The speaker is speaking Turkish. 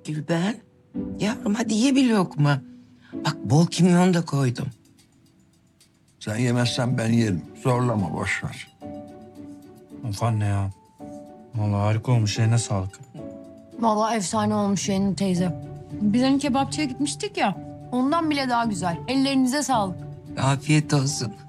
Gülben, yavrum hadi ye bir lokma. Bak bol kimyon da koydum. Sen yemezsen ben yerim. Zorlama, boş ver. Of anne ya. Vallahi harika olmuş. Eline sağlık. Vallahi efsane olmuş Yeğenim teyze. Biz hani kebapçıya gitmiştik ya. Ondan bile daha güzel. Ellerinize sağlık. Afiyet olsun.